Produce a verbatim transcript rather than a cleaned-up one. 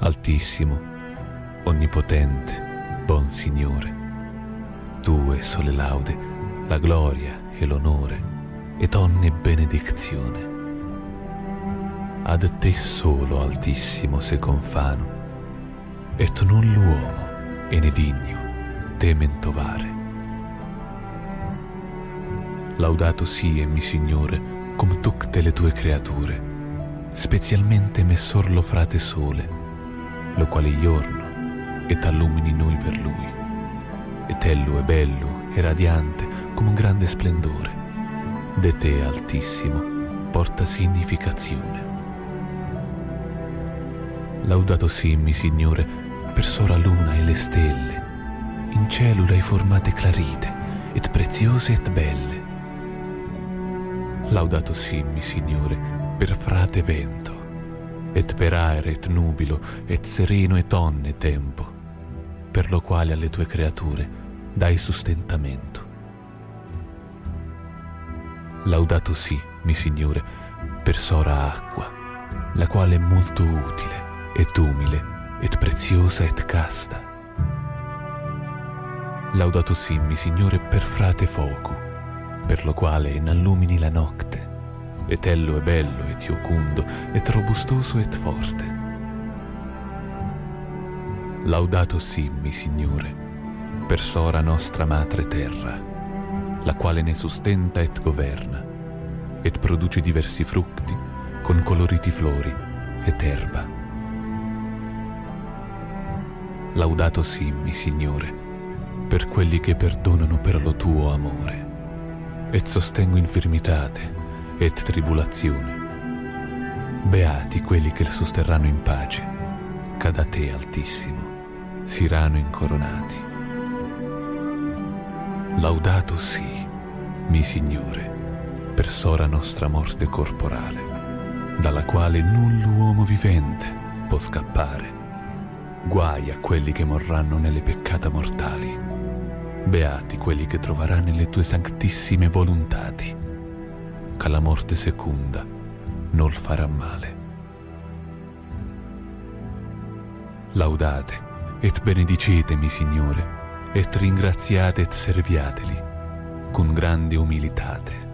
Altissimo, onnipotente, buon Signore, tue sole laude, la gloria e l'onore, ed onne benedizione. Ad te solo, Altissimo, se confano, et non l'uomo e ne digno te mentovare. Laudato sie, mi Signore, come tutte le tue creature, specialmente messor lo frate sole, lo quale giorno et allumini noi per lui, et ello è bello e radiante come un grande splendore, de te Altissimo porta significazione. Laudato sì, mi Signore, per sora luna e le stelle, in cielo l'hai formate clarite, et preziose et belle. Laudato sì, mi Signore, per frate vento, et per aere et nubilo, et sereno et onne tempo, per lo quale alle tue creature dai sustentamento. Laudato sì, mi Signore, per sora acqua, la quale è molto utile, et umile, et preziosa et casta. Laudato sì, mi Signore, per frate foco, per lo quale inallumini la notte, et ello è bello et iocundo, et robustoso et forte. Laudato sì, mi Signore, per sora nostra madre terra, la quale ne sustenta et governa, et produce diversi frutti con coloriti flori et erba. Laudato sì, mi Signore, per quelli che perdonano per lo tuo amore, et sostengo infirmitate et tribulazione. Beati quelli che le sosterranno in pace, che da te, Altissimo, siranno incoronati. Laudato sì, mi Signore, per sora nostra morte corporale, dalla quale non l'uomo vivente può scappare. Guai a quelli che morranno nelle peccata mortali. Beati quelli che troveranno nelle tue sanctissime volontati, che la morte secunda non farà male. Laudate et benedicetemi, Signore, et ringraziate et serviateli con grande umilitate.